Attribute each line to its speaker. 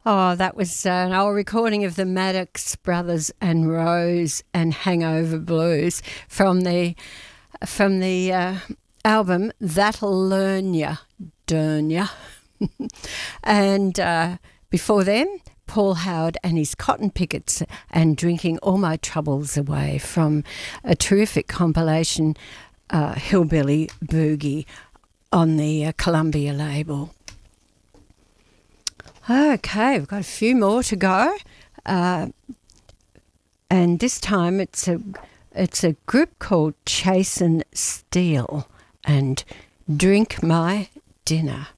Speaker 1: Oh, that was an old recording of the Maddox Brothers and Rose and Hangover Blues from the album That'll Learn Ya, Dern Ya. And before them, Paul Howard and his Cotton Pickets and Drinking All My Troubles Away from a terrific compilation, Hillbilly Boogie, on the Columbia label. Okay, we've got a few more to go, and this time it's a group called Chase and Steele and Drink My Dinner.